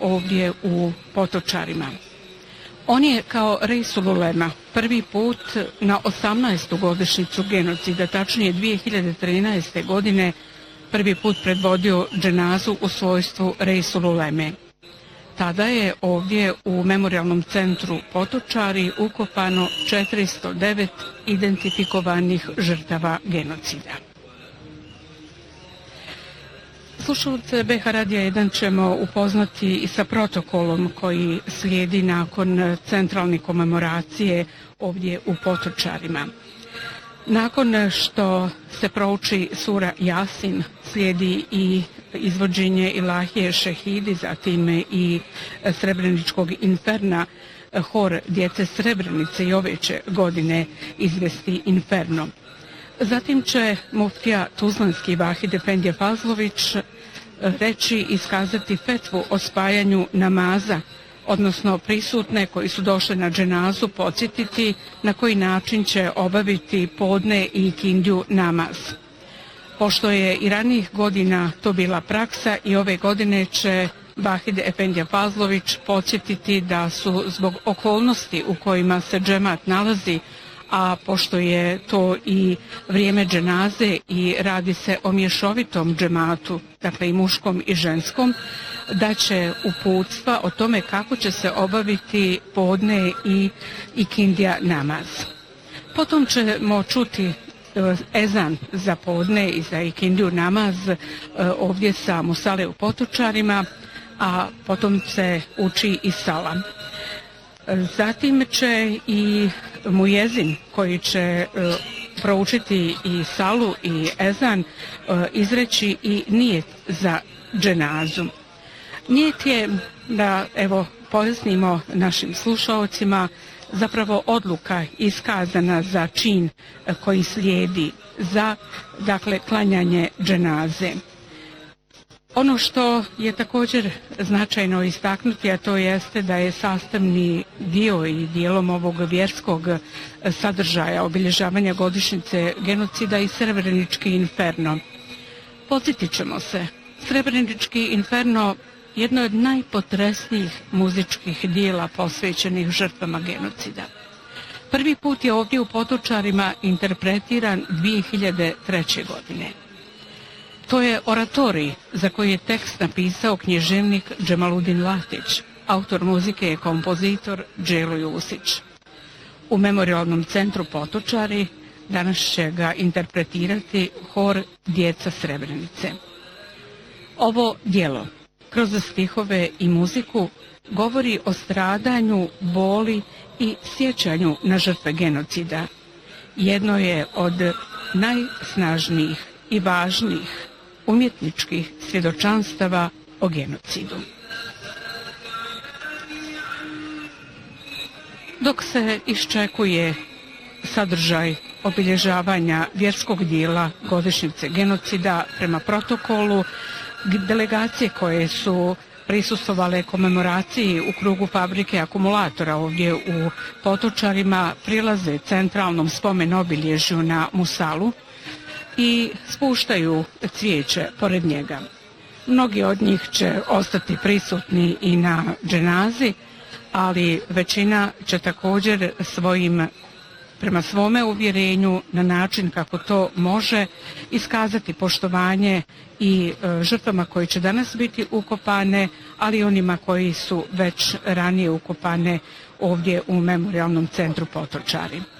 ovdje u Potočarima. On je kao Reisul Ulema prvi put na 18. godišnjicu genocida, tačnije 2013. godine, prvi put predvodio dženazu u svojstvu Reisul Uleme. Tada je ovdje u Memorijalnom centru Potočari ukopano 409 identifikovanih žrtava genocida. Slušalce BH Radija 1 ćemo upoznati i sa protokolom koji slijedi nakon centralne komemoracije ovdje u Potočarima. Nakon što se prouči sura Jasin, slijedi i izvođenje Ilahije Šehidi, zatim i Srebreničkog inferna. Hor djece Srebrenice i ove će godine izvesti Inferno. Zatim će muftija Tuzlanski Vahid Efendija Fazlović reći i iskazati fetvu o spajanju namaza, odnosno prisutne koji su došli na dženazu podsjetiti na koji način će obaviti podne i ikindiju namaz. Pošto je i ranijih godina to bila praksa, i ove godine će Vahid Efendija Fazlović podsjetiti da su zbog okolnosti u kojima se džemat nalazi, a pošto je to i vrijeme dženaze i radi se o mješovitom džematu, dakle i muškom i ženskom, da će uputstva o tome kako će se obaviti podne i ikindija namaz. Potom ćemo čuti ezan za podne i za ikindiju namaz ovdje sa musale u Potočarima, a potom se uči i salam. Zatim će i mujezin koji će proučiti i salu i ezan izreći i nijet za dženazu. Nijet je, da evo pojasnimo našim slušaocima, zapravo odluka iskazana za čin koji slijedi za, dakle, klanjanje dženaze. Ono što je također značajno istaknuti, a to jeste da je sastavni dio i dijelom ovog vjerskog sadržaja obilježavanja godišnjice genocida i Srebrenički inferno. Podsjetit ćemo se, Srebrenički inferno jedno od najpotresnijih muzičkih dijela posvećenih žrtvama genocida. Prvi put je ovdje u Potočarima interpretiran 2003. godine. To je oratorij za koji je tekst napisao književnik Džemaludin Lahtić, autor muzike je kompozitor Đelo Jusić. U Memorijalnom centru Potočari danas će ga interpretirati hor djeca Srebrenice. Ovo djelo, kroz stihove i muziku, govori o stradanju, boli i sjećanju na žrtve genocida. Jedno je od najsnažnijih i važnijih umjetničkih svjedočanstava o genocidu. Dok se iščekuje sadržaj obilježavanja vjerskog dijela godišnjice genocida prema protokolu, delegacije koje su prisustvovale komemoraciji u krugu fabrike akumulatora ovdje u Potočarima prilaze centralnom spomen obilježju na Musalu i spuštaju cvijeće pored njega. Mnogi od njih će ostati prisutni i na dženazi, ali većina će također prema svome uvjerenju, na način kako to može, iskazati poštovanje i žrtvama koji će danas biti ukopane, ali i onima koji su već ranije ukopane ovdje u Memorijalnom centru Potočari.